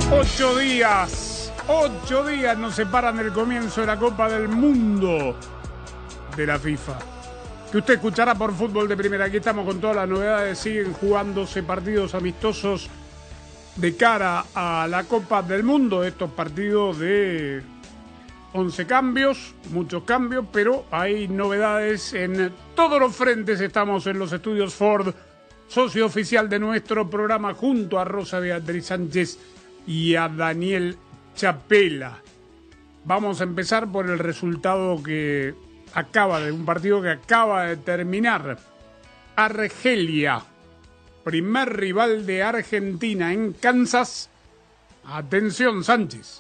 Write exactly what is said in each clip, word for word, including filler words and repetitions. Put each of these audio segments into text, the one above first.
Ocho días, ocho días nos separan del comienzo de la Copa del Mundo de la FIFA, que usted escuchará por Fútbol de Primera. Aquí estamos con todas las novedades. Siguen jugándose partidos amistosos de cara a la Copa del Mundo. Estos partidos de once cambios, muchos cambios, pero hay novedades en todos los frentes. Estamos en los estudios Ford, socio oficial de nuestro programa, junto a Rosa Beatriz Sánchez y a Daniel Chapela. Vamos a empezar por el resultado que acaba de un partido que acaba de terminar. Argelia, primer rival de Argentina en Kansas. Atención, Sánchez.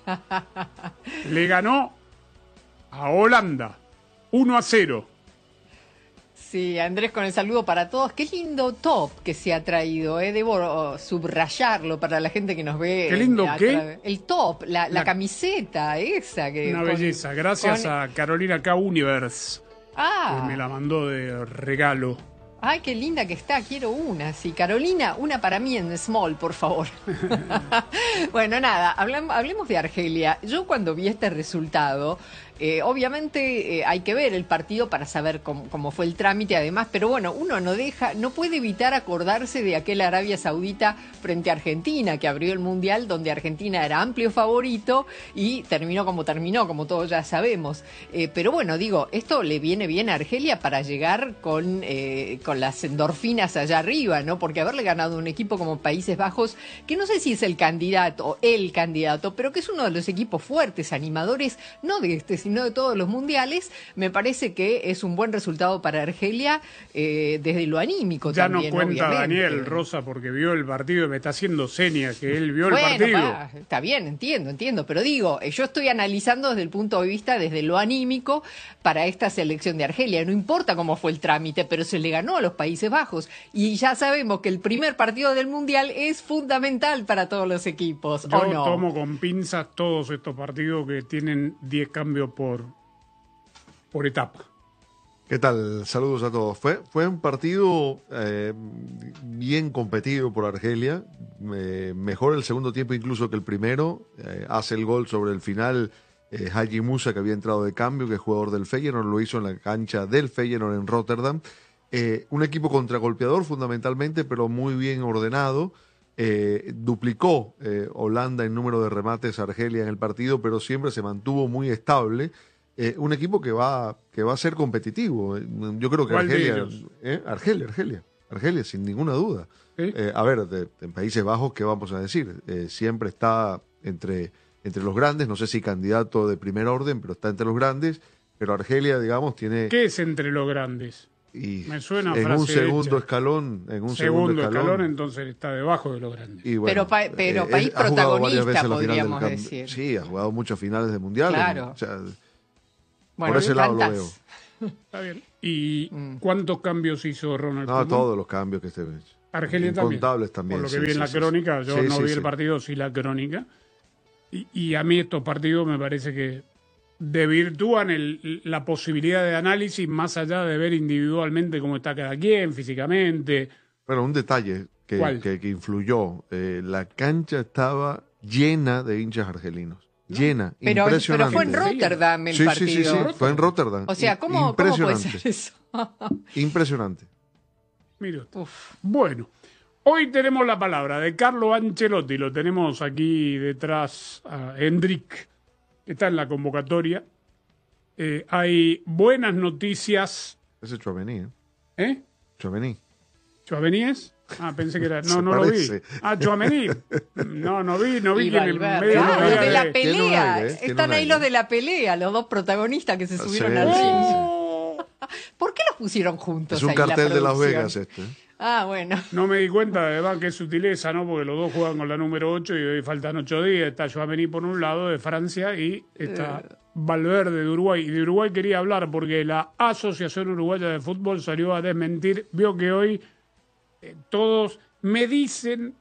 Le ganó a Holanda uno a cero. Sí, Andrés, con el saludo para todos. Qué lindo top que se ha traído, ¿eh? Debo subrayarlo para la gente que nos ve. ¿Qué lindo a qué? Tra... El top, la, la... la camiseta esa. Que Una con... belleza. Gracias con... a Carolina K. Universe. Ah. Que me la mandó de regalo. Ay, qué linda que está, quiero una. Sí, Carolina, una para mí en small, por favor. Bueno, nada, hablamos, hablemos de Argelia. Yo cuando vi este resultado, eh, obviamente eh, hay que ver el partido para saber cómo, cómo fue el trámite, además, pero bueno, uno no deja, no puede evitar acordarse de aquel Arabia Saudita frente a Argentina, que abrió el Mundial, donde Argentina era amplio favorito y terminó como terminó, como todos ya sabemos. Eh, pero bueno, digo, esto le viene bien a Argelia para llegar con... Eh, con con las endorfinas allá arriba, ¿no? Porque haberle ganado un equipo como Países Bajos, que no sé si es el candidato, el candidato, pero que es uno de los equipos fuertes, animadores, no de este, sino de todos los mundiales, me parece que es un buen resultado para Argelia, eh, desde lo anímico ya también, no cuenta obviamente. Daniel Rosa, porque vio el partido y me está haciendo señas que él vio bueno, el partido. Pa, está bien, entiendo, entiendo, pero digo, yo estoy analizando desde el punto de vista, desde lo anímico, para esta selección de Argelia. No importa cómo fue el trámite, pero se le ganó a los Países Bajos. Y ya sabemos que el primer partido del Mundial es fundamental para todos los equipos. Yo ¿o no? tomo con pinzas todos estos partidos que tienen diez cambios por, por etapa. ¿Qué tal? Saludos a todos. Fue, fue un partido eh, bien competido por Argelia. Eh, mejor el segundo tiempo incluso que el primero. Eh, hace el gol sobre el final eh, Haji Musa, que había entrado de cambio, que es jugador del Feyenoord, lo hizo en la cancha del Feyenoord en Rotterdam. Eh, un equipo contragolpeador fundamentalmente, pero muy bien ordenado. Eh, duplicó eh, Holanda en número de remates a Argelia en el partido, pero siempre se mantuvo muy estable. Eh, un equipo que va que va a ser competitivo. Yo creo que Argelia, eh, Argelia, Argelia, Argelia, sin ninguna duda. ¿Sí? Eh, a ver, de, en Países Bajos, ¿qué vamos a decir? Eh, siempre está entre, entre los grandes, no sé si candidato de primer orden, pero está entre los grandes. Pero Argelia, digamos, tiene... ¿Qué es entre los grandes? Y me suena en frase un segundo hecha. escalón, en un segundo, segundo escalón, escalón, entonces está debajo de los grandes. Y bueno, pero pa, pero eh, país ha protagonista, podríamos del, decir. Sí, ha jugado muchas finales de mundial. Claro. O sea, bueno, por ese lado lo veo. Está bien. ¿Y mm. cuántos cambios hizo Ronald No, Koeman? todos los cambios que esté hecho. Argelia Incontables también. también. Por lo que sí, vi en sí, la sí, crónica, yo sí, no sí, vi sí. el partido, sí la crónica. Y, y a mí estos partidos me parece que desvirtúan el, la posibilidad de análisis más allá de ver individualmente cómo está cada quien, físicamente. Bueno, un detalle que, que, que influyó. Eh, la cancha estaba llena de hinchas argelinos. ¿No? Llena, pero, impresionante. Pero fue en Rotterdam el sí, partido. Sí, sí, sí, fue en Rotterdam. O sea, ¿cómo, ¿cómo puede ser eso? Impresionante. Mira, bueno, hoy tenemos la palabra de Carlo Ancelotti, lo tenemos aquí detrás a Hendrik, que está en la convocatoria. Eh, hay buenas noticias. Ese es Chouameni, ¿eh? ¿Eh? Chouameni. ¿Chouameni es? Ah, pensé que era. No, no lo vi. Ah, Chouameni. No, no vi, no vi quién en medio. Ah, no los de de... la pelea. Aire, ¿eh? Están ahí los de la pelea, los dos protagonistas que se subieron sí, al sí, ring. ¿Por qué los pusieron juntos? Es un ahí cartel la de Las Vegas este. Ah, bueno. No me di cuenta, además, que es sutileza, ¿no? Porque los dos juegan con la número ocho y hoy faltan ocho días. Está Chouameni por un lado, de Francia, y está uh. Valverde, de Uruguay. Y de Uruguay quería hablar porque la Asociación Uruguaya de Fútbol salió a desmentir. Vio que hoy eh, todos me dicen,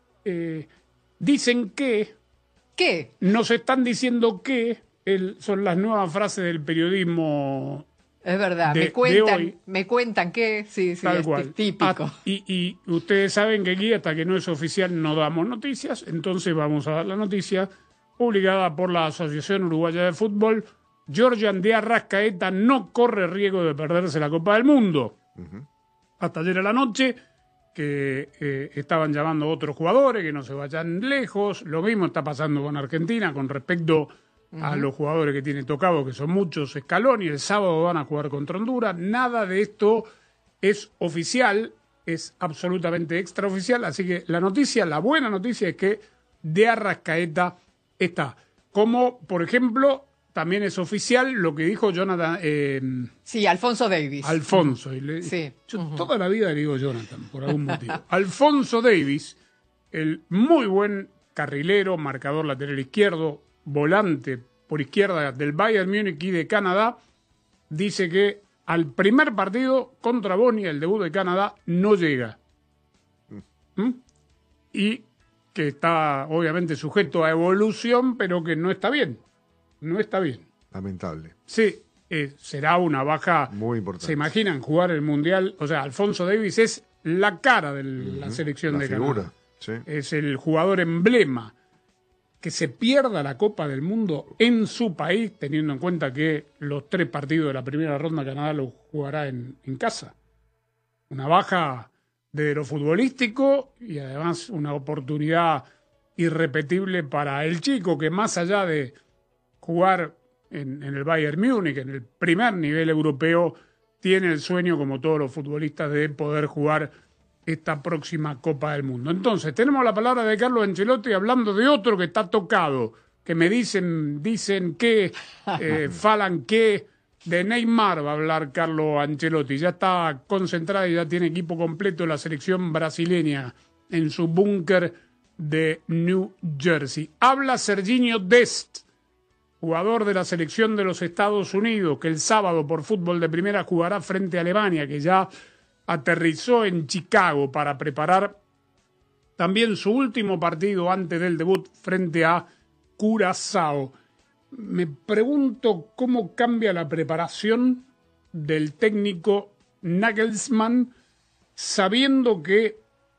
eh, dicen que... ¿Qué? Nos están diciendo que el, son las nuevas frases del periodismo Es verdad, de, me cuentan, hoy, me cuentan que sí, sí, tal es cual. típico. Ah, y, y ustedes saben que aquí hasta que no es oficial no damos noticias, entonces vamos a dar la noticia publicada por la Asociación Uruguaya de Fútbol. Georgian de Arrascaeta no corre riesgo de perderse la Copa del Mundo. Uh-huh. Hasta ayer a la noche, que eh, estaban llamando a otros jugadores que no se vayan lejos. Lo mismo está pasando con Argentina con respecto uh-huh. a los jugadores que tiene tocado, que son muchos. Scaloni, el sábado van a jugar contra Honduras. Nada de esto es oficial, es absolutamente extraoficial. Así que la noticia, la buena noticia es que de Arrascaeta está. Como, por ejemplo, también es oficial lo que dijo Jonathan. Eh, sí, Alfonso Davies. Alfonso. Y le, sí. Yo uh-huh. toda la vida le digo Jonathan, por algún motivo. Alfonso Davies, el muy buen carrilero, marcador lateral izquierdo, volante por izquierda del Bayern Múnich y de Canadá, dice que al primer partido contra Bosnia, el debut de Canadá, no llega. ¿Mm? Y que está obviamente sujeto a evolución, pero que no está bien. No está bien. Lamentable. Sí, eh, será una baja muy importante. ¿Se imaginan jugar el Mundial? O sea, Alfonso Davies es la cara de la uh-huh. selección la de figura, Canadá. Sí. Es el jugador emblema. Que se pierda la Copa del Mundo en su país, teniendo en cuenta que los tres partidos de la primera ronda Canadá los jugará en, en casa. Una baja de lo futbolístico y además una oportunidad irrepetible para el chico que más allá de jugar en, en el Bayern Múnich, en el primer nivel europeo, tiene el sueño, como todos los futbolistas, de poder jugar esta próxima Copa del Mundo. Entonces, tenemos la palabra de Carlo Ancelotti hablando de otro que está tocado, que me dicen, dicen que, eh, falan que, de Neymar va a hablar Carlo Ancelotti. Ya está concentrada y ya tiene equipo completo la selección brasileña en su búnker de New Jersey. Habla Serginho Dest, jugador de la selección de los Estados Unidos, que el sábado por fútbol de primera jugará frente a Alemania, que ya aterrizó en Chicago para preparar también su último partido antes del debut frente a Curazao. Me pregunto cómo cambia la preparación del técnico Nagelsmann sabiendo que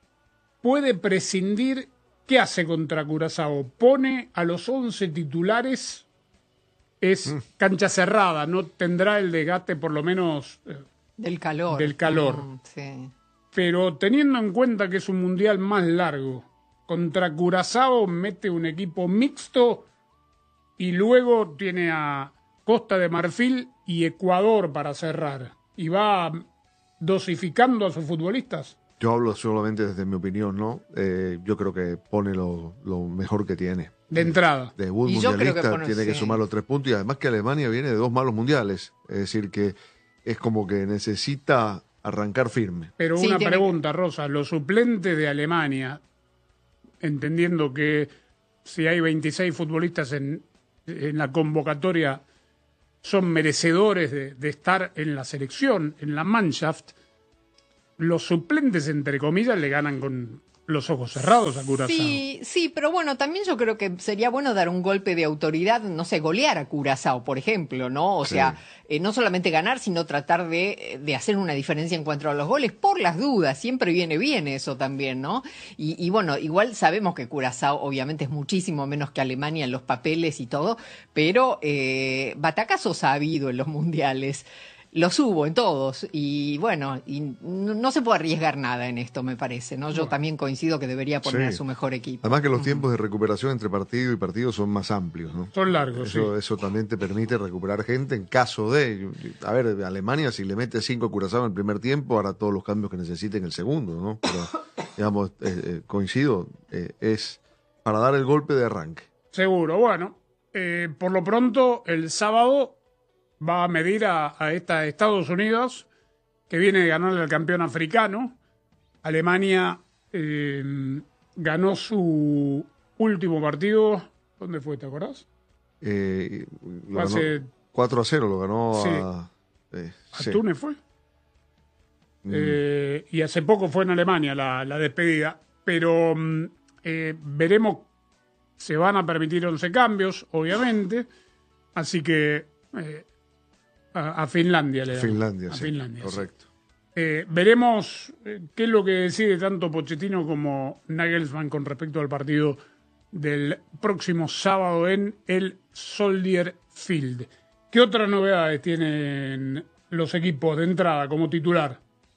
puede prescindir. ¿Qué hace contra Curazao? Pone a los once titulares, es mm. cancha cerrada, no tendrá el desgaste por lo menos eh, del calor. Del calor. Mm, sí. Pero teniendo en cuenta que es un mundial más largo, contra Curazao mete un equipo mixto y luego tiene a Costa de Marfil y Ecuador para cerrar. Y va dosificando a sus futbolistas. Yo hablo solamente desde mi opinión, ¿no? Eh, yo creo que pone lo, lo mejor que tiene. De entrada. Debut y mundialista, que pone, tiene sí. que sumar los tres puntos. Y además que Alemania viene de dos malos mundiales. Es decir, que es como que necesita arrancar firme. Pero sí, una tiene... pregunta, Rosa. Los suplentes de Alemania, entendiendo que si hay veintiséis futbolistas en, en la convocatoria, son merecedores de, de estar en la selección, en la Mannschaft, los suplentes, entre comillas, le ganan con los ojos cerrados a Curazao. Sí, sí, pero bueno, también yo creo que sería bueno dar un golpe de autoridad, no sé, golear a Curazao, por ejemplo, ¿no? O sí. sea, eh, no solamente ganar, sino tratar de, de hacer una diferencia en cuanto a los goles, por las dudas, siempre viene bien eso también, ¿no? Y, y bueno, igual sabemos que Curazao obviamente es muchísimo menos que Alemania en los papeles y todo, pero eh, batacazos ha habido en los mundiales. Los hubo en todos y bueno, y no, no se puede arriesgar nada en esto, me parece, ¿no? Yo bueno. también coincido que debería poner sí. a su mejor equipo. Además que los uh-huh. tiempos de recuperación entre partido y partido son más amplios, ¿no? Son largos, eso, sí. Eso también te permite recuperar gente en caso de... A ver, Alemania si le mete cinco a Curazao en el primer tiempo, hará todos los cambios que necesite en el segundo, ¿no? Pero, digamos, eh, eh, coincido, eh, es para dar el golpe de arranque. Seguro, bueno, eh, por lo pronto el sábado va a medir a, a esta Estados Unidos, que viene de ganarle al campeón africano. Alemania eh, ganó su último partido. ¿Dónde fue? ¿Te acordás? Eh, lo Hace... ganó cuatro a cero, lo ganó sí. a... Eh, ¿A sí. Túnez fue? Mm. Eh, y hace poco fue en Alemania la, la despedida. Pero eh, veremos, se van a permitir once cambios, obviamente. Así que... Eh, A, a Finlandia le dan. Finlandia, a sí. Finlandia, Correcto. Sí. Eh, veremos eh, qué es lo que decide tanto Pochettino como Nagelsmann con respecto al partido del próximo sábado en el Soldier Field. ¿Qué otras novedades tienen los equipos de entrada como titular?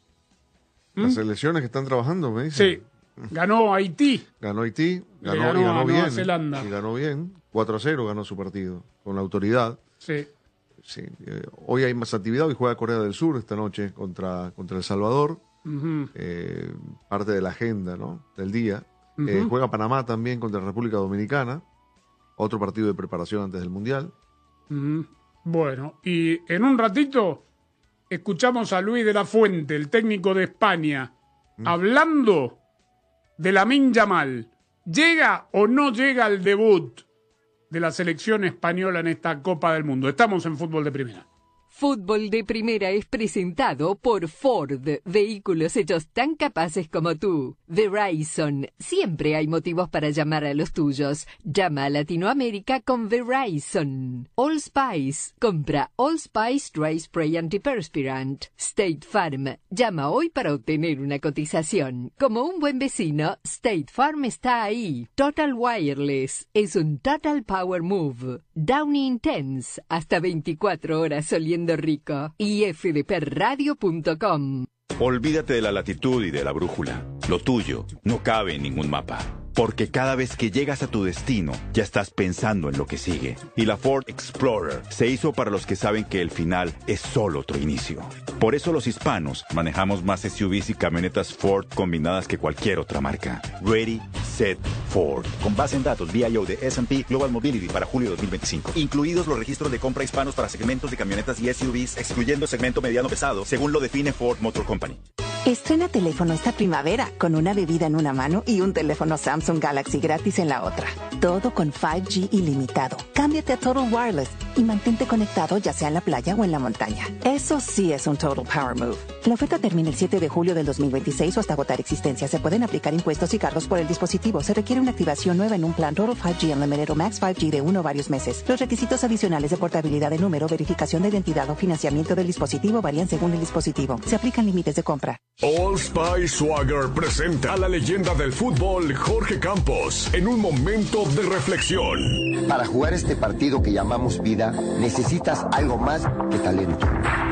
¿Mm? Las selecciones que están trabajando, me dicen. Sí, ganó Haití. Ganó Haití, ganó, ganó y ganó a bien. Nueva Zelanda. Y ganó bien. cuatro a cero ganó su partido, con la autoridad. Sí. Sí, eh, hoy hay más actividad, hoy juega Corea del Sur esta noche contra, contra El Salvador, Uh-huh. eh, parte de la agenda, ¿no?, del día. Uh-huh. Eh, juega Panamá también contra la República Dominicana, otro partido de preparación antes del Mundial. Uh-huh. Bueno, y en un ratito escuchamos a Luis de la Fuente, el técnico de España, uh-huh. hablando de Lamine Yamal. ¿Llega o no llega al debut de la selección española en esta Copa del Mundo? Estamos en Fútbol de Primera. Fútbol de Primera es presentado por Ford, vehículos hechos tan capaces como tú. Verizon, siempre hay motivos para llamar a los tuyos. Llama a Latinoamérica con Verizon. All Spice, compra All Spice Dry Spray Antiperspirant. State Farm, llama hoy para obtener una cotización. Como un buen vecino, State Farm está ahí. Total Wireless, es un Total Power Move. Downy Intense, hasta veinticuatro horas oliendo rico. Y f d p radio punto com. Olvídate de la latitud y de la brújula. Lo tuyo no cabe en ningún mapa. Porque cada vez que llegas a tu destino, ya estás pensando en lo que sigue. Y la Ford Explorer se hizo para los que saben que el final es solo otro inicio. Por eso los hispanos manejamos más S U Vs y camionetas Ford combinadas que cualquier otra marca. Ready, Set, Ford. Con base en datos V I O de S and P Global Mobility para julio de dos mil veinticinco. Incluidos los registros de compra hispanos para segmentos de camionetas y S U Vs, excluyendo segmento mediano pesado, según lo define Ford Motor Company. Estrena teléfono esta primavera con una bebida en una mano y un teléfono Samsung Galaxy gratis en la otra. Todo con cinco G ilimitado. Cámbiate a Total Wireless y mantente conectado ya sea en la playa o en la montaña. Eso sí es un Total Power Move. La oferta termina el siete de julio del dos mil veintiséis o hasta agotar existencia. Se pueden aplicar impuestos y cargos por el dispositivo. Se requiere una activación nueva en un plan Total cinco G Unlimited o Max cinco G de uno o varios meses. Los requisitos adicionales de portabilidad de número, verificación de identidad o financiamiento del dispositivo varían según el dispositivo. Se aplican límites de compra. Old Spice Swagger presenta a la leyenda del fútbol Jorge Campos en un momento de reflexión. Para jugar este partido que llamamos vida, necesitas algo más que talento.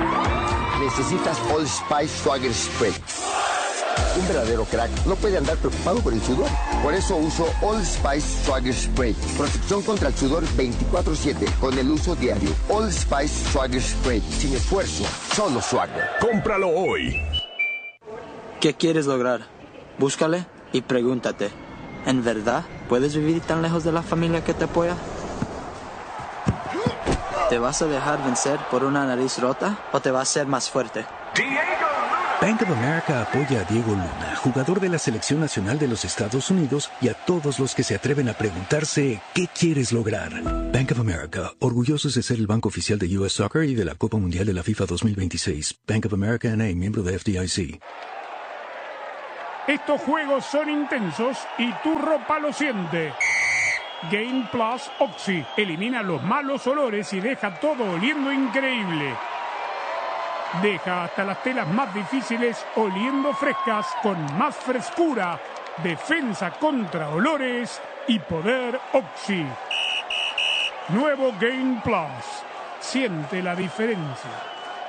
Necesitas Old Spice Swagger Spray. Un verdadero crack no puede andar preocupado por el sudor. Por eso uso Old Spice Swagger Spray. Protección contra el sudor veinticuatro siete con el uso diario. Old Spice Swagger Spray. Sin esfuerzo, solo Swagger. Cómpralo hoy. ¿Qué quieres lograr? Búscale y pregúntate. ¿En verdad puedes vivir tan lejos de la familia que te apoya? ¿Te vas a dejar vencer por una nariz rota o te vas a ser más fuerte? Bank of America apoya a Diego Luna, jugador de la Selección Nacional de los Estados Unidos, y a todos los que se atreven a preguntarse ¿qué quieres lograr? Bank of America, orgullosos de ser el banco oficial de U S Soccer y de la Copa Mundial de la FIFA dos mil veintiséis. Bank of America N A, miembro de F D I C. Estos juegos son intensos y tu ropa lo siente. Game Plus Oxy elimina los malos olores y deja todo oliendo increíble. Deja hasta las telas más difíciles oliendo frescas con más frescura, defensa contra olores y poder Oxy. Nuevo Game Plus. Siente la diferencia.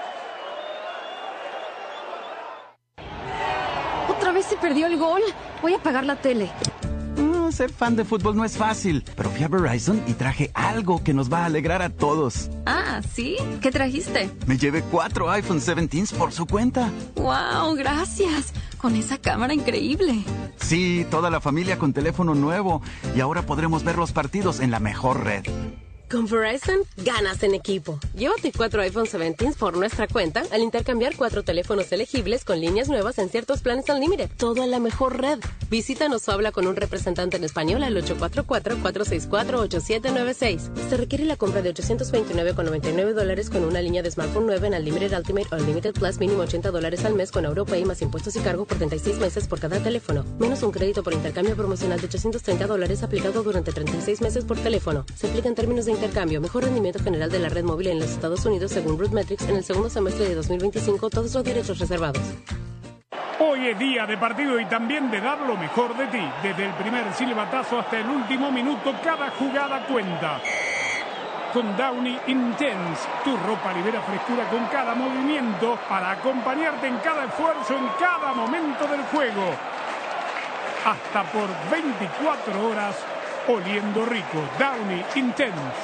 ¿Otra vez se perdió el gol? Voy a apagar la tele. Mm, ser fan de fútbol no es fácil, pero fui a Verizon y traje algo que nos va a alegrar a todos. Ah, ¿sí? ¿Qué trajiste? Me llevé cuatro iPhone diecisiete por su cuenta. ¡Wow! Gracias. Con esa cámara increíble. Sí, toda la familia con teléfono nuevo. Y ahora podremos ver los partidos en la mejor red. Con Verizon, ganas en equipo. Llévate cuatro iPhone diecisiete por nuestra cuenta al intercambiar cuatro teléfonos elegibles con líneas nuevas en ciertos planes Unlimited. Todo en la mejor red. Visítanos o habla con un representante en español al ocho cuatro cuatro, cuatro seis cuatro, ocho siete nueve seis. Se requiere la compra de ochocientos veintinueve con noventa y nueve dólares con una línea de smartphone nueva en Unlimited Ultimate o Unlimited Plus mínimo ochenta dólares al mes con AuroPay más impuestos y cargo por treinta y seis meses por cada teléfono. Menos un crédito por intercambio promocional de ochocientos treinta dólares aplicado durante treinta y seis meses por teléfono. Se aplican términos de intercambio. Mejor rendimiento general de la red móvil en los Estados Unidos según RootMetrics en el segundo semestre de dos mil veinticinco. Todos los derechos reservados. Hoy es día de partido y también de dar lo mejor de ti. Desde el primer silbatazo hasta el último minuto, cada jugada cuenta. Con Downy Intense, tu ropa libera frescura con cada movimiento para acompañarte en cada esfuerzo, en cada momento del juego. Hasta por veinticuatro horas, oliendo rico. Downy Intense.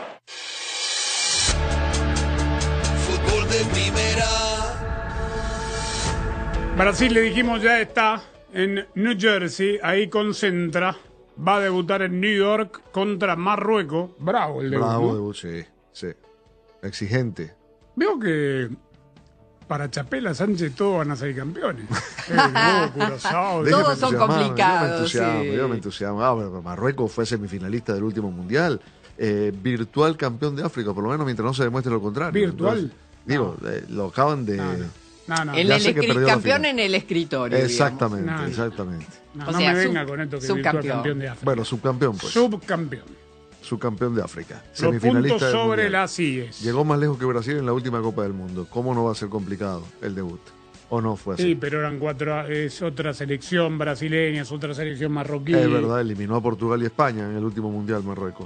Fútbol de primera. Brasil, le dijimos, ya está en New Jersey, ahí concentra. Va a debutar en New York contra Marruecos. Bravo el debut. Bravo ¿no? debut, sí, sí. Exigente. Veo que para Chapela Sánchez todos van a ser campeones. Eh, no, Curazao, todos son complicados. Yo me entusiasmo, sí. yo me entusiasmo. Ah, pero Marruecos fue semifinalista del último mundial. Eh, virtual campeón de África, por lo menos mientras no se demuestre lo contrario. ¿Virtual? Entonces, digo, no. eh, lo acaban de... No, no. No, no. En Ya el sé que escri- perdió la campeón final. en el escritorio. Exactamente, No, no. exactamente. No, O no sea, me sub- venga con esto que subcampeón. virtual campeón de África. Bueno, subcampeón, pues. Subcampeón. Subcampeón de África. Los Semifinalista puntos del sobre mundial. las IES. Llegó más lejos que Brasil en la última Copa del Mundo. ¿Cómo no va a ser complicado el debut? ¿O no fue así? Sí, pero eran cuatro. Es otra selección brasileña, es otra selección marroquí. Es verdad, eliminó a Portugal y España en el último mundial Marruecos.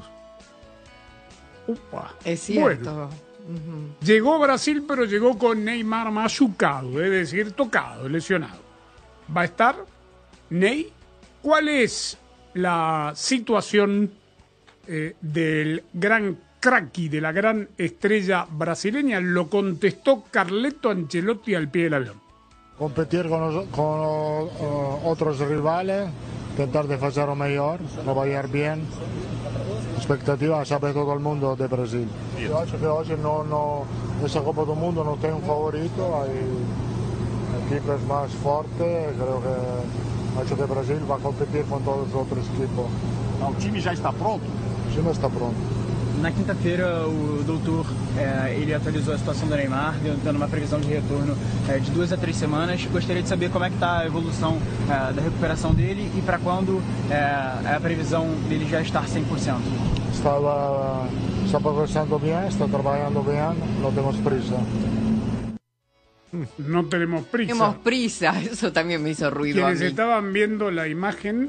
Upa. Es cierto. Bueno, Ujú. llegó Brasil, pero llegó con Neymar machucado, es decir, tocado, lesionado. ¿Va a estar Ney? ¿Cuál es la situación eh, del gran cracky, de la gran estrella brasileña? Lo contestó Carleto Ancelotti al pie del avión. Competir con, os- con uh, outros rivales, tentar de hacer lo mejor, trabajar bien. Expectativa sabe todo el mundo de Brasil. Yo acho que hoy no, no, esa Copa del Mundo no tiene un favorito, hay equipos más fuertes, creo que acho que Brasil va a competir con todos los otros equipos. O time já está pronto? O time está pronto. Na quinta-feira, o doutor é, ele atualizou a situação do Neymar, deu- dando uma previsão de retorno é, de duas a três semanas. Gostaria de saber como é que está a evolução é, da recuperação dele e para quando é, é a previsão dele já estar cem por cento. Estaba, está progresando bien, está trabajando bien, no tenemos prisa. No tenemos prisa. Tenemos prisa, eso también me hizo ruido a Quienes mí. estaban viendo la imagen,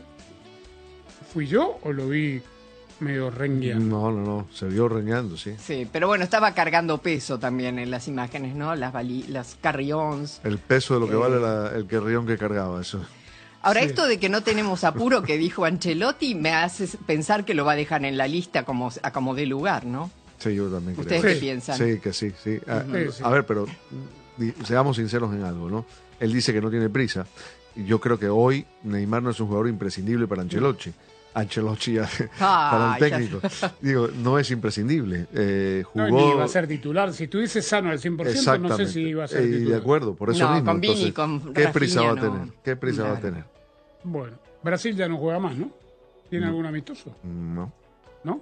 ¿fui yo o lo vi medio rengueando? No, no, no, se vio reñando, sí. Sí, pero bueno, estaba cargando peso también en las imágenes, ¿no? Las, bali- las carrions. El peso de lo que Eh. vale la- el carrión que cargaba, eso. Ahora, Sí. esto de que no tenemos apuro que dijo Ancelotti me hace pensar que lo va a dejar en la lista como, a como dé lugar, ¿no? Sí, yo también creo. ¿Ustedes Sí. qué piensan? Sí, que sí, sí. A, Sí, sí. a ver, pero di- seamos sinceros en algo, ¿no? Él dice que no tiene prisa. Y yo creo que hoy Neymar no es un jugador imprescindible para Ancelotti. Ancelotti ya, para Ay, el técnico. Digo, no es imprescindible. Eh, No, jugó... ni iba a ser titular. Si estuviese sano al cien por ciento, no sé Exactamente. si iba a ser Eh, titular. de acuerdo, por eso No, mismo. con Vini, Entonces, con ¿qué prisa va a Rafinha, no. tener? ¿Qué prisa va a Claro. tener? Bueno, Brasil ya no juega más, ¿no? ¿Tiene No. algún amistoso? No. ¿No?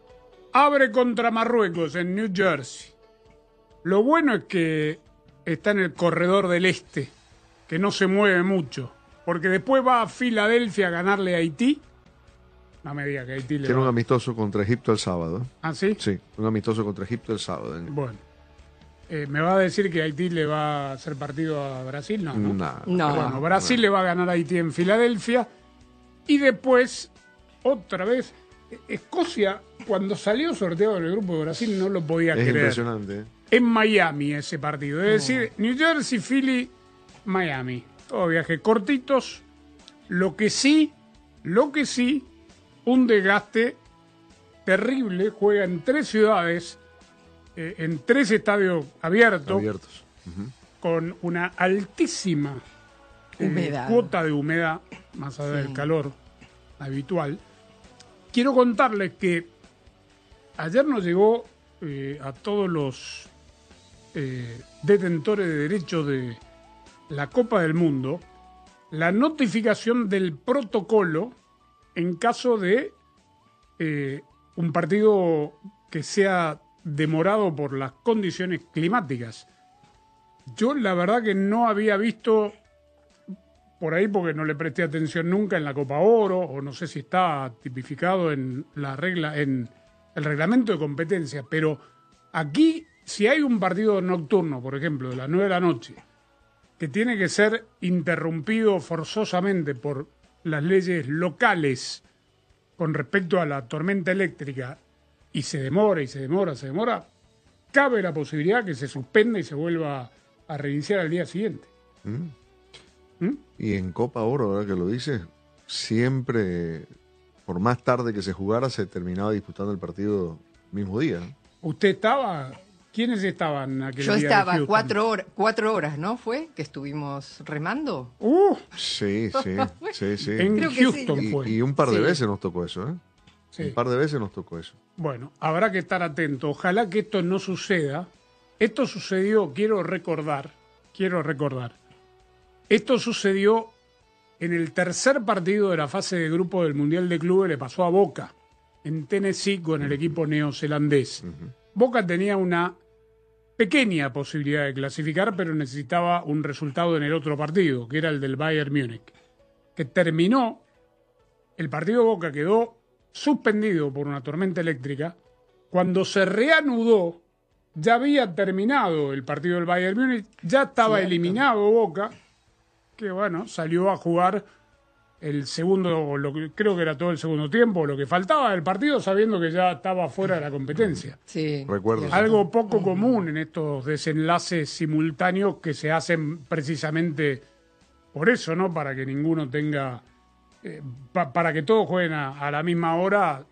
Abre contra Marruecos en New Jersey. Lo bueno es que está en el corredor del este, que no se mueve mucho, porque después va a Filadelfia a ganarle a Haití. No me diga que Haití le Tiene un va. amistoso contra Egipto el sábado. ¿Ah, sí? Sí, un amistoso contra Egipto el sábado. Bueno. Eh, ¿Me va a decir que Haití le va a hacer partido a Brasil? No, no. Nah. No. Bueno, Brasil le va a ganar a Haití en Filadelfia. Y después, otra vez, Escocia, cuando salió sorteado en el grupo de Brasil, no lo podía Es creer. impresionante. ¿eh? En Miami ese partido. Es decir, New Jersey, Philly, Miami. Todos viajes cortitos. Lo que sí, lo que sí, un desgaste terrible. Juega en tres ciudades, eh, en tres estadios abiertos, Abiertos. Ujú. con una altísima eh, Humedad. cuota de humedad, más allá Sí. del calor habitual. Quiero contarles que ayer nos llegó eh, a todos los eh, detentores de derechos de la Copa del Mundo la notificación del protocolo en caso de eh, un partido que sea demorado por las condiciones climáticas. Yo la verdad que no había visto por ahí, porque no le presté atención nunca en la Copa Oro, o no sé si está tipificado en la regla, en el reglamento de competencia, pero aquí, si hay un partido nocturno, por ejemplo, de las nueve de la noche, que tiene que ser interrumpido forzosamente por las leyes locales con respecto a la tormenta eléctrica, y se demora, y se demora, se demora, cabe la posibilidad que se suspenda y se vuelva a reiniciar al día siguiente. Mm. ¿Mm? Y en Copa Oro, ahora que lo dices, siempre, por más tarde que se jugara, se terminaba disputando el partido el mismo día, ¿no? ¿Usted estaba? ¿Quiénes estaban aquel Yo día? Yo estaba cuatro horas, cuatro horas, ¿no? ¿Fue que estuvimos remando? Uh, sí, sí, sí, sí. En Creo que Houston sí. fue. Y, y un par de Sí. veces nos tocó eso, ¿eh? Sí. Un par de veces nos tocó eso. Bueno, habrá que estar atento. Ojalá que esto no suceda. Esto sucedió, quiero recordar, quiero recordar. Esto sucedió en el tercer partido de la fase de grupo del Mundial de Clubes, le pasó a Boca, en Tennessee con el equipo neozelandés. Uh-huh. Boca tenía una pequeña posibilidad de clasificar, pero necesitaba un resultado en el otro partido, que era el del Bayern Múnich, que terminó, el partido de Boca quedó suspendido por una tormenta eléctrica. Cuando se reanudó, ya había terminado el partido del Bayern Múnich, ya estaba Cierto. eliminado Boca, que bueno, salió a jugar el segundo, lo que creo que era todo el segundo tiempo, lo que faltaba del partido, sabiendo que ya estaba fuera de la competencia. Sí. Recuerdo. Algo poco común en estos desenlaces simultáneos que se hacen precisamente por eso, ¿no? Para que ninguno tenga, eh, pa- para que todos jueguen a, a la misma hora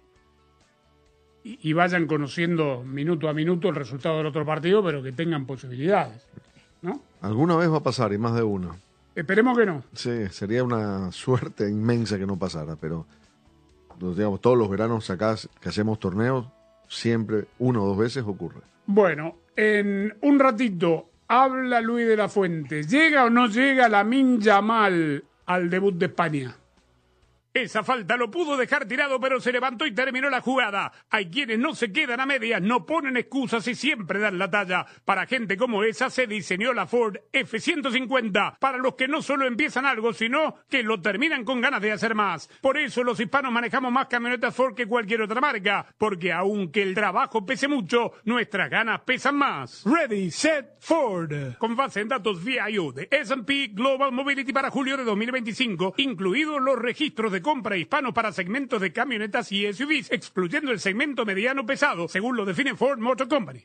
y, y vayan conociendo minuto a minuto el resultado del otro partido, pero que tengan posibilidades, ¿no? Alguna vez va a pasar, y más de una. Esperemos que no. Sí, sería una suerte inmensa que no pasara, pero digamos, todos los veranos acá que hacemos torneos, siempre una o dos veces ocurre. Bueno, en un ratito habla Luis de la Fuente. ¿Llega o no llega Lamine Yamal al debut de España? Esa falta lo pudo dejar tirado, pero se levantó y terminó la jugada. Hay quienes no se quedan a medias, no ponen excusas y siempre dan la talla. Para gente como esa se diseñó la Ford F ciento cincuenta. Para los que no solo empiezan algo, sino que lo terminan con ganas de hacer más. Por eso los hispanos manejamos más camionetas Ford que cualquier otra marca. Porque aunque el trabajo pese mucho, nuestras ganas pesan más. Ready, set, Ford. Con base en datos V I U de S and P Global Mobility para julio de dos mil veinticinco, incluidos los registros de compra hispanos para segmentos de camionetas y S U Vs, excluyendo el segmento mediano pesado, según lo define Ford Motor Company.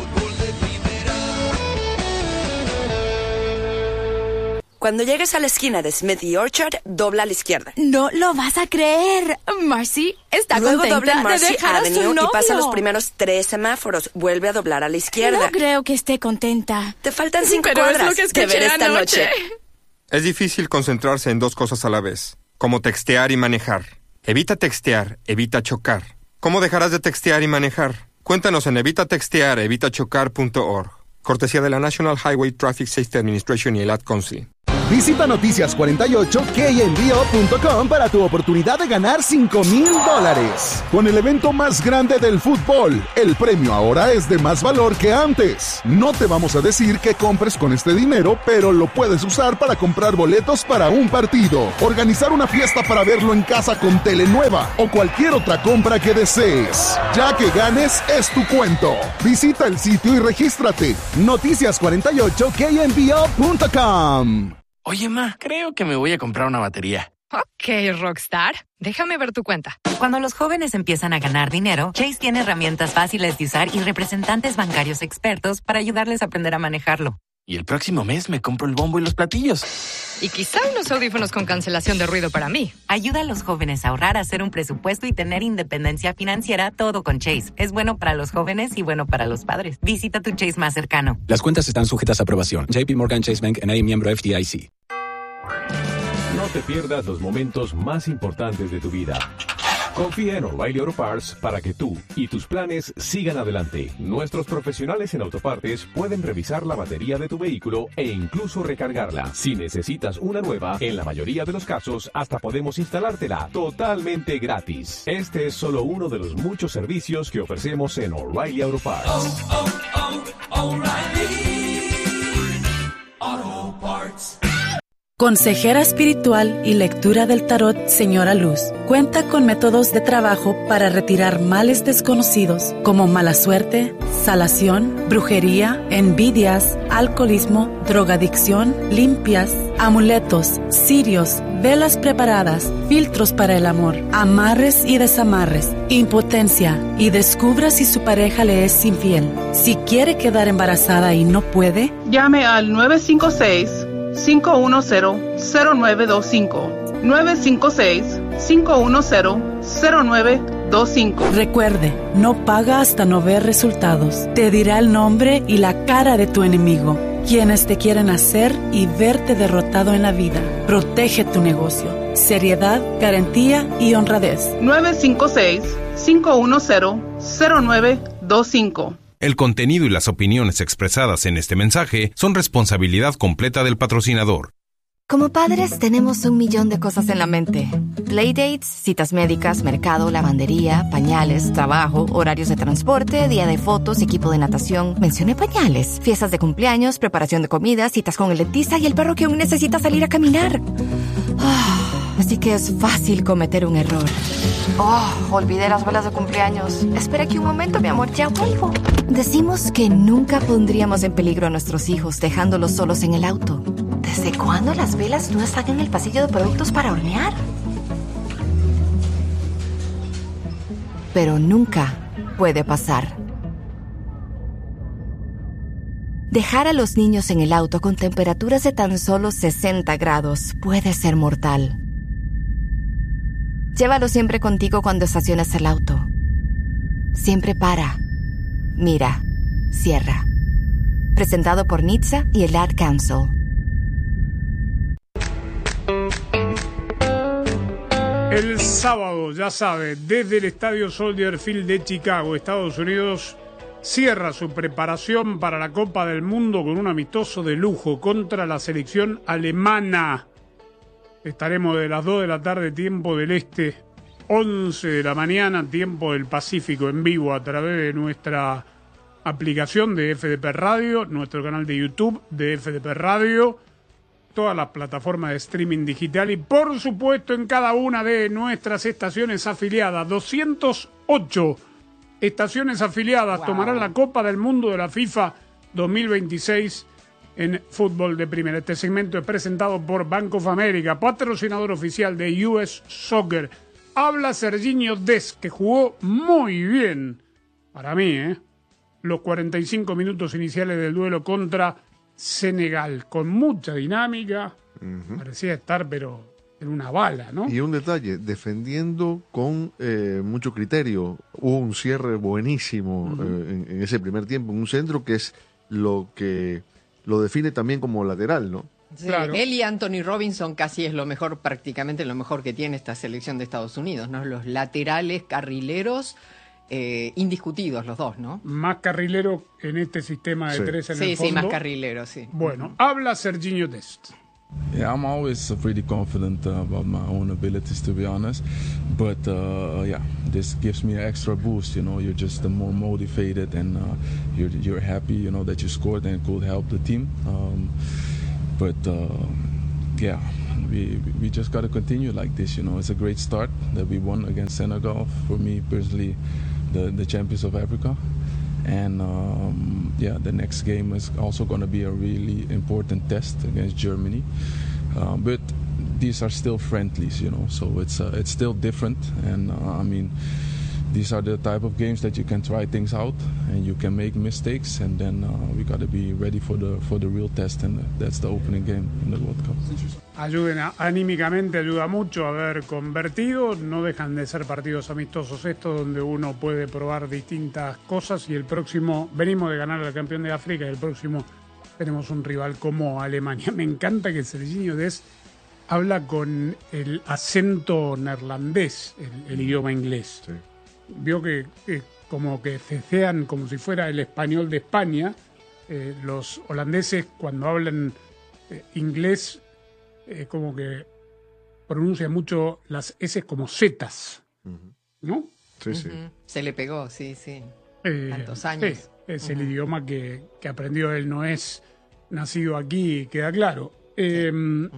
Cuando llegues a la esquina de Smith y Orchard, dobla a la izquierda. No lo vas a creer. Marcy está Luego contenta dobla en de Marcy dejar a su Avenue y novio. pasa los primeros tres semáforos. Vuelve a doblar a la izquierda. No creo que esté contenta. Te faltan cinco Pero cuadras. es lo que Te escuché veré esta anoche. noche. Es difícil concentrarse en dos cosas a la vez, como textear y manejar. Evita textear, evita chocar. ¿Cómo dejarás de textear y manejar? Cuéntanos en evita textear, evita chocar punto org. Cortesía de la National Highway Traffic Safety Administration y el Ad Council. Visita noticias cuarenta y ocho K N B O punto com para tu oportunidad de ganar cinco mil dólares. Con el evento más grande del fútbol, el premio ahora es de más valor que antes. No te vamos a decir qué compres con este dinero, pero lo puedes usar para comprar boletos para un partido, organizar una fiesta para verlo en casa con tele nueva o cualquier otra compra que desees. Ya que ganes, es tu cuento. Visita el sitio y regístrate. noticias cuarenta y ocho K N B O punto com. Oye, ma, creo que me voy a comprar una batería. Ok, Rockstar. Déjame ver tu cuenta. Cuando los jóvenes empiezan a ganar dinero, Chase tiene herramientas fáciles de usar y representantes bancarios expertos para ayudarles a aprender a manejarlo. Y el próximo mes me compro el bombo y los platillos. Y quizá unos audífonos con cancelación de ruido para mí. Ayuda a los jóvenes a ahorrar, a hacer un presupuesto y tener independencia financiera, todo con Chase. Es bueno para los jóvenes y bueno para los padres. Visita tu Chase más cercano. Las cuentas están sujetas a aprobación. J P Morgan Chase Bank N A, miembro F D I C. No te pierdas los momentos más importantes de tu vida. Confía en O'Reilly Auto Parts para que tú y tus planes sigan adelante. Nuestros profesionales en autopartes pueden revisar la batería de tu vehículo e incluso recargarla. Si necesitas una nueva, en la mayoría de los casos, hasta podemos instalártela totalmente gratis. Este es solo uno de los muchos servicios que ofrecemos en O'Reilly Auto Parts. Oh, oh, oh, O'Reilly Auto Parts. Consejera espiritual y lectura del tarot Señora Luz cuenta con métodos de trabajo para retirar males desconocidos como mala suerte, salación, brujería, envidias, alcoholismo, drogadicción, limpias, amuletos, cirios, velas preparadas, filtros para el amor, amarres y desamarres, impotencia y descubra si su pareja le es infiel. Si quiere quedar embarazada y no puede, llame al nueve cinco seis, cinco uno cero, cero nueve dos cinco. nueve cinco seis, cinco uno cero, cero nueve dos cinco. Recuerde, no paga hasta no ver resultados. Te dirá el nombre y la cara de tu enemigo, quienes te quieren hacer y verte derrotado en la vida. Protege tu negocio. Seriedad, garantía y honradez. nueve cinco seis, cinco uno cero, cero nueve dos cinco. El contenido y las opiniones expresadas en este mensaje son responsabilidad completa del patrocinador. Como padres tenemos un millón de cosas en la mente. Playdates, citas médicas, mercado, lavandería, pañales, trabajo, horarios de transporte, día de fotos, equipo de natación. Mencioné pañales. Fiestas de cumpleaños, preparación de comida, citas con el dentista y el perro que aún necesita salir a caminar. Oh, así que es fácil cometer un error. Oh, olvidé las velas de cumpleaños. Espera aquí un momento, mi amor, ya vuelvo. Decimos que nunca pondríamos en peligro a nuestros hijos dejándolos solos en el auto. ¿Desde cuándo las velas no están en el pasillo de productos para hornear? Pero nunca puede pasar. Dejar a los niños en el auto con temperaturas de tan solo sesenta grados puede ser mortal. Llévalo siempre contigo cuando estaciones el auto. Siempre para, mira, cierra. Presentado por N H T S A y el Ad Council. El sábado, ya sabe, desde el Estadio Soldier Field de Chicago, Estados Unidos, cierra su preparación para la Copa del Mundo con un amistoso de lujo contra la selección alemana. Estaremos de las dos de la tarde, tiempo del este, once de la mañana, tiempo del Pacífico, en vivo a través de nuestra aplicación de F D P Radio, nuestro canal de YouTube de F D P Radio, todas las plataformas de streaming digital y, por supuesto, en cada una de nuestras estaciones afiliadas. doscientas ocho estaciones afiliadas wow. Tomarán la Copa del Mundo de la FIFA dos mil veintiséis en fútbol de primera. Este segmento es presentado por Bank of America, patrocinador oficial de U S Soccer. Habla Sergiño Dest, que jugó muy bien, para mí, ¿eh? los cuarenta y cinco minutos iniciales del duelo contra Senegal, con mucha dinámica, uh-huh. parecía estar pero en una bala, ¿no? Y un detalle, defendiendo con eh, mucho criterio. Hubo un cierre buenísimo uh-huh. eh, en, en ese primer tiempo, un centro que es lo que lo define también como lateral, ¿no? Sí, claro. Él y Anthony Robinson casi es lo mejor, prácticamente lo mejor que tiene esta selección de Estados Unidos, ¿no? Los laterales carrileros eh, indiscutidos los dos, ¿no? Más carrilero en este sistema de sí. tres en sí, el fondo. Sí, sí, más carrilero, sí. Bueno, uh-huh. habla Sergiño Dest. Yeah, I'm always uh, pretty confident uh, about my own abilities, to be honest. But uh, yeah, this gives me an extra boost. You know, you're just uh, more motivated, and uh, you're you're happy. You know that you scored and could help the team. Um, but uh, yeah, we we just got to continue like this. You know, it's a great start that we won against Senegal. For me personally, the the champions of Africa. And um, yeah, the next game is also going to be a really important test against Germany. Uh, but these are still friendlies, you know, so it's uh, it's still different. And uh, I mean, these are the type of games that you can try things out and you can make mistakes, and then uh, we got to be ready for the for the real test, and that's the opening game in the World Cup. Ayuden a, anímicamente ayuda mucho haber convertido, no dejan de ser partidos amistosos estos donde uno puede probar distintas cosas, y el próximo, venimos de ganar al campeón de África y el próximo tenemos un rival como Alemania. Me encanta que Sergiño Dest habla con el acento neerlandés, el, el idioma inglés. Sí. Vio que, que como que cecean como si fuera el español de España. Eh, los holandeses cuando hablan eh, inglés eh, como que pronuncian mucho las S como zetas, uh-huh. ¿no? Sí, sí. Uh-huh. Se le pegó, sí, sí. Eh, Tantos años. Sí, es uh-huh. el idioma que, que aprendió él, no es nacido aquí, queda claro. Eh, sí. uh-huh.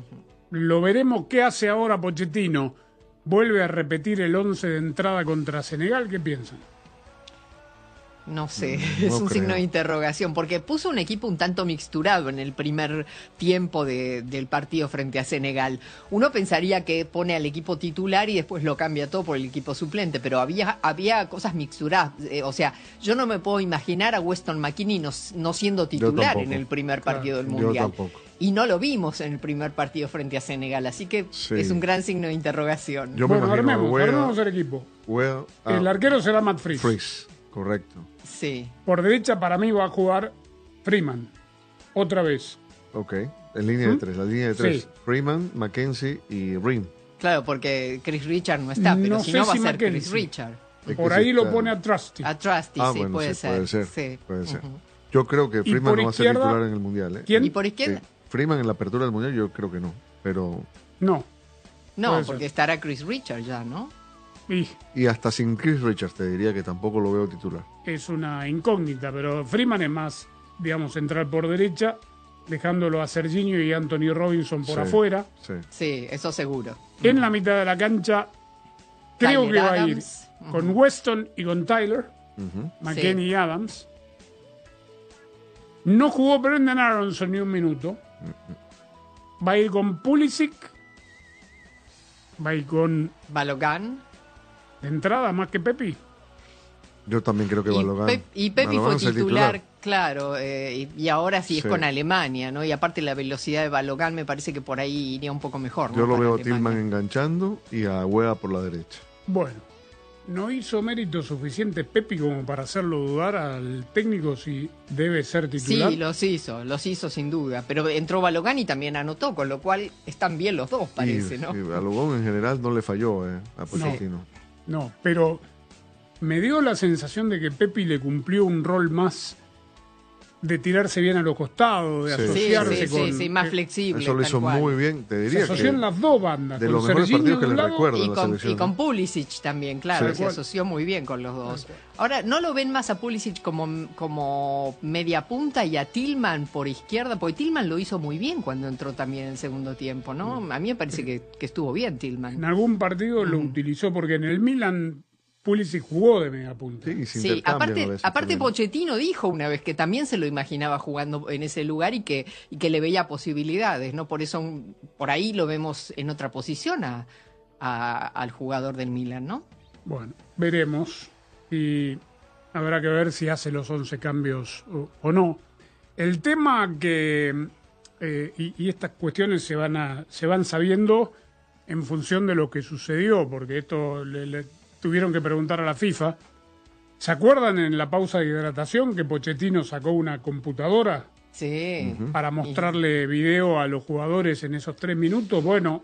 Lo veremos qué hace ahora Pochettino. ¿Vuelve a repetir el once de entrada contra Senegal? ¿Qué piensan? No sé, No es un creo. signo de interrogación, porque puso un equipo un tanto mixturado en el primer tiempo de, del partido frente a Senegal. Uno pensaría que pone al equipo titular y después lo cambia todo por el equipo suplente, pero había, había cosas mixturadas. Eh, o sea, yo no me puedo imaginar a Weston McKennie no, no siendo titular tampoco. en el primer partido Claro, del yo Mundial. tampoco. Y no lo vimos en el primer partido frente a Senegal, así que Sí. es un gran signo de interrogación. Yo me Bueno, imagino armemos, Wea- armemos el equipo. Wea- ah, El arquero será Matt Frisch. Frisch, correcto. Sí. Por derecha para mí va a jugar Freeman. Otra vez. Ok, en línea de ¿Mm? tres, la línea de Sí. tres. Freeman, Mackenzie y Rim. Claro, porque Chris Richard no está, pero No si sé no va si a ser Mackenzie. Chris Richard. Es que Por sí ahí lo está- pone a Trusty. A Trusty, Ah, sí, bueno, puede, sí, ser. puede ser. Sí. Puede ser. Ujú. Yo creo que ¿Y Freeman por no va a ser izquierda? titular en el Mundial. ¿eh? ¿Quién? ¿Y por izquierda? Sí. Freeman en la apertura del Mundial yo creo que no, pero... No. No, Puede porque ser. estará Chris Richard ya, ¿no? Y Y hasta sin Chris Richards te diría que tampoco lo veo titular. es una incógnita, pero Freeman es más, digamos, central por derecha, dejándolo a Serginho y Anthony Robinson por Sí, afuera. Sí. Sí, eso seguro. En la mitad de la cancha, creo Tyler que va a ir Adams. con Weston y con Tyler, Ujú. McKennie y Adams. No jugó Brendan Aronson ni un minuto. Va a ir con Pulisic. Va a ir con, Balogan. de entrada, más que Pepi. Yo también creo que Y, Balogan... Pep- y Pepi Balogan fue es el titular, claro, eh, y, y ahora sí es Sí. con Alemania, ¿no? Y aparte la velocidad de Balogan me parece que por ahí iría un poco mejor, ¿no? Yo lo Para veo a Alemania. Tillman enganchando y a Wea por la derecha. Bueno, no hizo mérito suficiente Pepi como para hacerlo dudar al técnico si debe ser titular. Sí, los hizo, los hizo sin duda. Pero entró Balogan y también anotó, con lo cual están bien los dos, parece, y, ¿no? y Balogun en general no le falló eh, a Pochettino. No, pero me dio la sensación de que Pepi le cumplió un rol más de tirarse bien a los costados, de Sí. Sí, asociarse sí, con... sí, sí, más que flexible. Eso lo tal hizo cual. muy bien, te se diría asoció que en las dos bandas, de con los mejores Serginho partidos que de un le lado recuerdo Y en la con, selección. y con Pulisic también, claro, Sí. se asoció muy bien con los dos. Tal Ahora, ¿no lo ven más a Pulisic como, como media punta y a Tillman por izquierda? Porque Tillman lo hizo muy bien cuando entró también en el segundo tiempo, ¿no? A mí me parece que, que estuvo bien En Tillman. algún partido lo utilizó porque en el Milan Pulisic jugó de media punta. Sí, y se Sí, intercambian a aparte, veces aparte también. Pochettino dijo una vez que también se lo imaginaba jugando en ese lugar y que, y que le veía posibilidades, ¿no? Por eso un- por ahí lo vemos en otra posición a, a- al jugador del Milan, ¿no? Bueno, veremos y habrá que ver si hace los once cambios o, o no. El tema que, eh, y, y estas cuestiones se van, a, se van sabiendo en función de lo que sucedió, porque esto le, le tuvieron que preguntar a la FIFA. ¿Se acuerdan en la pausa de hidratación que Pochettino sacó una computadora Sí. para mostrarle video a los jugadores en esos tres minutos? Bueno,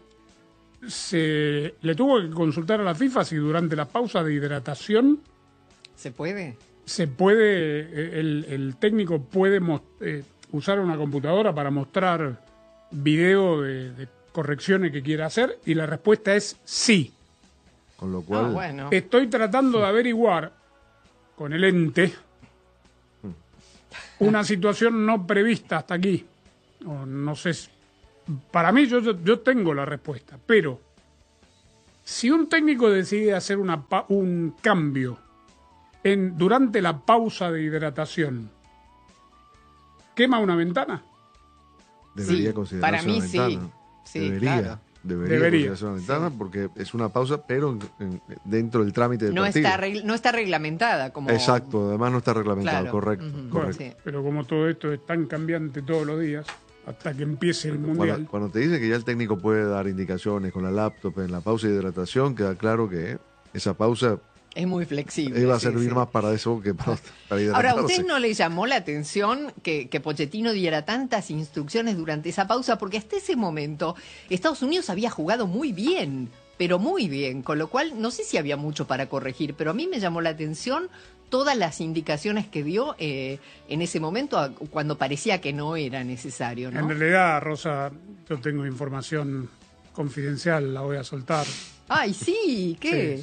se le tuvo que consultar a la FIFA si durante la pausa de hidratación ¿Se puede? se puede, eh, el, el técnico puede mos- eh, usar una computadora para mostrar video de, de correcciones que quiera hacer, y la respuesta es sí. Con lo cual, Ah, bueno. Estoy tratando de averiguar con el ente una situación no prevista hasta aquí. O no sé, si- para mí yo, yo- yo tengo la respuesta, pero si un técnico decide hacer una, pa- un cambio en, durante la pausa de hidratación, ¿quema una ventana? debería Sí, considerarse para mí una sí. ventana. Sí, debería, claro. debería, Debería. considerarse una ventana porque es una pausa, pero en- en- dentro del trámite del No partido. está, regl- no está reglamentada como... Exacto, además no está reglamentado, Claro. correcto. Ujú. correcto. Sí. Pero como todo esto es tan cambiante todos los días, hasta que empiece el Mundial. Cuando, cuando te dicen que ya el técnico puede dar indicaciones con la laptop en la pausa de hidratación, queda claro que esa pausa Es muy flexible. iba a sí, servir sí. más para eso que para, para Ahora, ¿a hidratarse. usted no le llamó la atención que, que Pochettino diera tantas instrucciones durante esa pausa? Porque hasta ese momento Estados Unidos había jugado muy bien, pero muy bien, con lo cual no sé si había mucho para corregir, pero a mí me llamó la atención todas las indicaciones que dio eh, en ese momento a- cuando parecía que no era necesario, ¿no? En realidad, Rosa, yo tengo información confidencial, la voy a soltar. Ay, sí, ¿qué? Sí.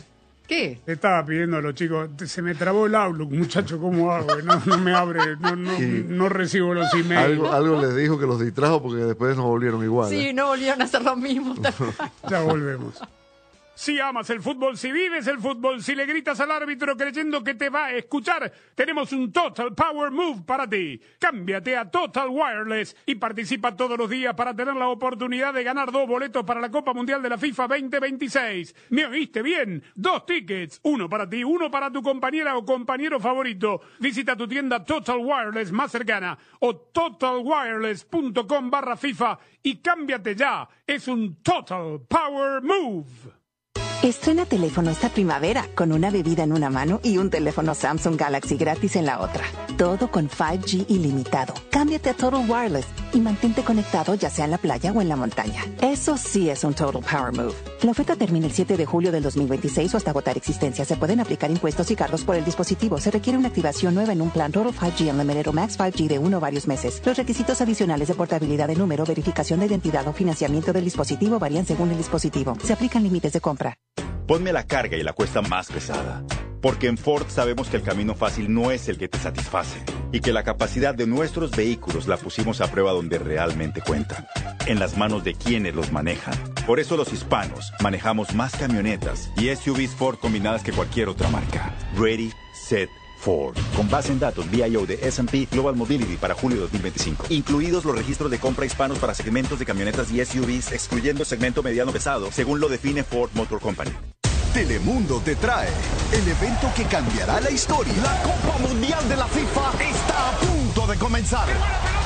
¿Qué? Le estaba pidiendo a los chicos, se me trabó el Outlook, muchacho, ¿cómo hago? No, no me abre, no, no, Sí. no recibo los emails. Algo, algo les dijo que los distrajo porque después nos volvieron igual. Sí, ¿eh? no volvieron a hacer lo mismo. Ya volvemos. Si amas el fútbol, si vives el fútbol, si le gritas al árbitro creyendo que te va a escuchar, tenemos un Total Power Move para ti. Cámbiate a Total Wireless y participa todos los días para tener la oportunidad de ganar dos boletos para la Copa Mundial de la FIFA veinte veintiséis. ¿Me oíste bien? Dos tickets, uno para ti, uno para tu compañera o compañero favorito. Visita tu tienda Total Wireless más cercana o totalwireless.com barra FIFA y cámbiate ya. Es un Total Power Move. Estrena teléfono esta primavera con una bebida en una mano y un teléfono Samsung Galaxy gratis en la otra. Todo con cinco G ilimitado. Cámbiate a Total Wireless y mantente conectado ya sea en la playa o en la montaña. Eso sí es un Total Power Move. La oferta termina el siete de julio del dos mil veintiséis o hasta agotar existencia. Se pueden aplicar impuestos y cargos por el dispositivo. Se requiere una activación nueva en un plan Total cinco G Unlimited o Max cinco G de uno o varios meses. Los requisitos adicionales de portabilidad de número, verificación de identidad o financiamiento del dispositivo varían según el dispositivo. Se aplican límites de compra. Ponme la carga y la cuesta más pesada. Porque en Ford sabemos que el camino fácil no es el que te satisface. Y que la capacidad de nuestros vehículos la pusimos a prueba donde realmente cuentan. En las manos de quienes los manejan. Por eso los hispanos manejamos más camionetas y S U Vs Ford combinadas que cualquier otra marca. Ready, set, Ford. Con base en datos V I O de S and P Global Mobility para julio dos mil veinticinco. Incluidos los registros de compra hispanos para segmentos de camionetas y S U Vs, excluyendo segmento mediano pesado, según lo define Ford Motor Company. Telemundo te trae el evento que cambiará la historia. La Copa Mundial de la FIFA está a punto de comenzar.